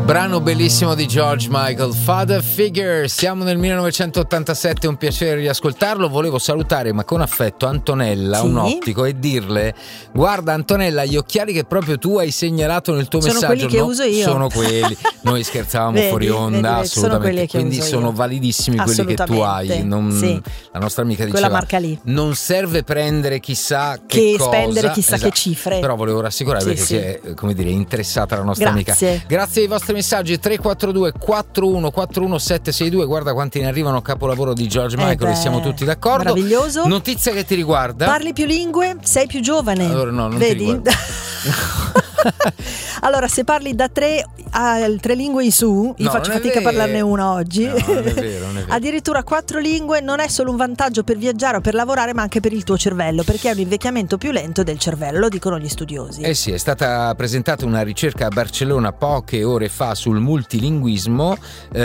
Brano bellissimo di George Michael, Father Figure. Siamo nel 1987, è un piacere riascoltarlo. Volevo salutare, ma con affetto, Antonella, sì, un ottico, e dirle: guarda Antonella, gli occhiali che proprio tu hai segnalato nel tuo sono messaggio quelli che uso io. sono quelli. Noi scherzavamo Vedi, fuori onda, vedi, assolutamente. Quindi sono validissimi quelli che tu hai. Sì. La nostra amica quella diceva: marca lì. non serve prendere chissà che cosa, spendere chissà esatto, che cifre. Però volevo rassicurare, perché si è, come dire, interessata la nostra amica. Grazie ai vostri messaggi. 342 4141 762. Guarda quanti ne arrivano, capolavoro di George Michael, e siamo tutti d'accordo. Meraviglioso. Notizia che ti riguarda: parli più lingue, sei più giovane. Allora no, non vedi? ti riguarda. Allora, se parli da 3 a 3 lingue in su, io faccio fatica a parlarne una oggi. No, non è vero, non è vero. Addirittura 4 lingue non è solo un vantaggio per viaggiare o per lavorare, ma anche per il tuo cervello, perché è un invecchiamento più lento del cervello, lo dicono gli studiosi. Eh sì, è stata presentata una ricerca a Barcellona poche ore fa sul multilinguismo.